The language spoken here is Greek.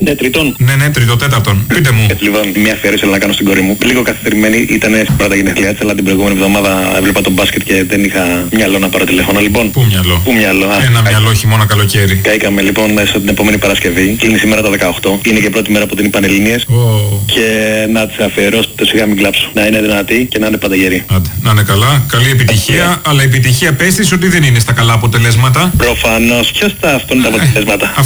Ναι, τρίτον. Ναι, τριτοτέταρτον. Πείτε μου. Λοιπόν, μια αφιέρωση θέλω να κάνω στην κόρη μου. Λίγο καθυστερημένη, ήταν στην πρώτα γενεθλιά της, αλλά την προηγούμενη εβδομάδα έβλεπα τον μπάσκετ και δεν είχα μυαλό να πάρω τηλέφωνο. Λοιπόν, Πού μυαλό. Ένα μυαλό χειμώνα καλοκαίρι. Καήκαμε λοιπόν μέσα την επόμενη Παρασκευή. Κλείνει σήμερα τα 18. Είναι και πρώτη μέρα που δίνει Πανελλήνιες. Και να της αφιερώσω το σιγά μην κλάψω. Να είναι δυνατή και να είναι πάντα γερή. Άντε, να είναι καλά. Καλή επιτυχία. Αλλά η επιτυχία πες της ότι δεν είναι στα καλά αποτελέσματα. Προφανώς. Ποιος τα αυτό είναι τα αποτελέσματα.